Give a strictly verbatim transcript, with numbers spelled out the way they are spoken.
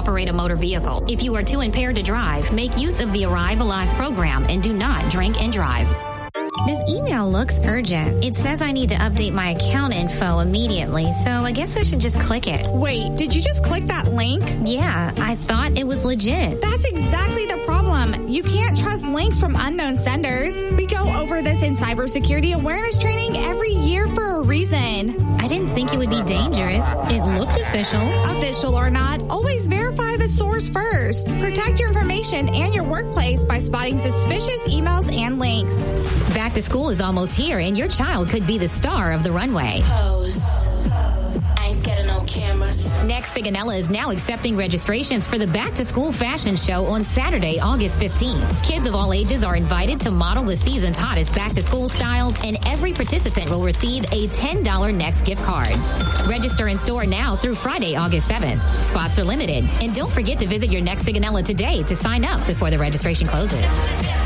operate a motor vehicle. If you are too impaired to drive, make use of the Arrive Alive program and do not drink and drive. This email looks urgent. It says I need to update my account info immediately, so I guess I should just click it. Wait, did you just click that link? Yeah, I thought it was legit. That's exactly the problem. You can't trust links from unknown senders. We go over this in cybersecurity awareness training every year for a reason. I didn't think it would be dangerous. It looked official. Official or not, always verify the source first. Protect your information and your workplace by spotting suspicious emails and links. Back to school is almost here, and your child could be the star of the runway. Pose. I ain't scared of no cameras. Next, Sigonella is now accepting registrations for the back-to-school fashion show on Saturday, August fifteenth. Kids of all ages are invited to model the season's hottest back-to-school styles, and every participant will receive a ten dollars Next gift card. Register in store now through Friday, August seventh. Spots are limited, and don't forget to visit your Next Sigonella today to sign up before the registration closes.